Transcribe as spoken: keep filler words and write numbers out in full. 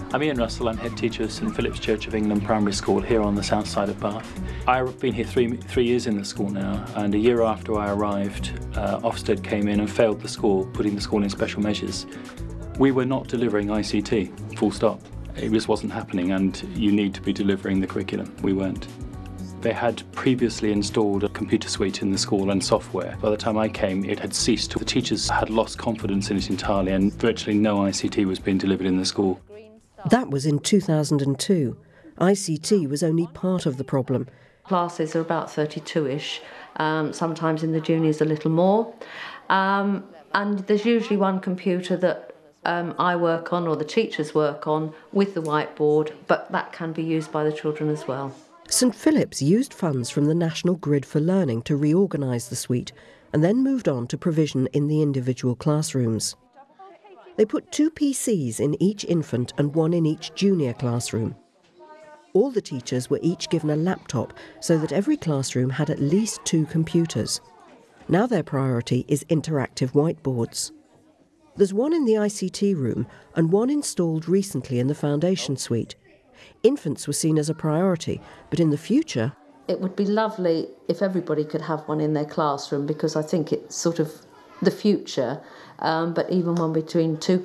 I'm Ian Russell, I'm head teacher of St Philip's Church of England Primary School here on the south side of Bath. I've been here three, three years in the school now, and a year after I arrived, uh, Ofsted came in and failed the school, putting the school in special measures. We were not delivering I C T, full stop. It just wasn't happening, and you need to be delivering the curriculum. We weren't. They had previously installed a computer suite in the school and software. By the time I came, it had ceased. The teachers had lost confidence in it entirely, and virtually no I C T was being delivered in the school. That was in two thousand two. I C T was only part of the problem. Classes are about thirty-two-ish, um, sometimes in the juniors a little more. Um, and there's usually one computer that um, I work on or the teachers work on with the whiteboard, but that can be used by the children as well. St Philip's used funds from the National Grid for Learning to reorganise the suite and then moved on to provision in the individual classrooms. They put two P Cs in each infant and one in each junior classroom. All the teachers were each given a laptop so that every classroom had at least two computers. Now their priority is interactive whiteboards. There's one in the I C T room and one installed recently in the foundation suite. Infants were seen as a priority, but in the future... It would be lovely if everybody could have one in their classroom, because I think it's sort of the future, um, but even one between two